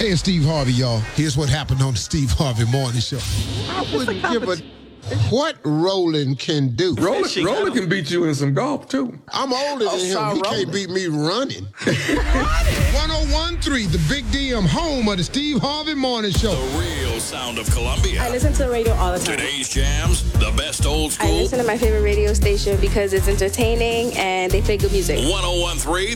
Hey, it's Steve Harvey, y'all. Here's what happened on the Steve Harvey Morning Show. I wouldn't give a what Roland can do. Roland can beat you in some golf, too. I'm older than him. He can't beat me running. 1013, the Big DM, home of the Steve Harvey Morning Show. The real sound of Columbia. I listen to the radio all the time. Today's jams, the best old school. I listen to my favorite radio station because it's entertaining and they play good music. 1013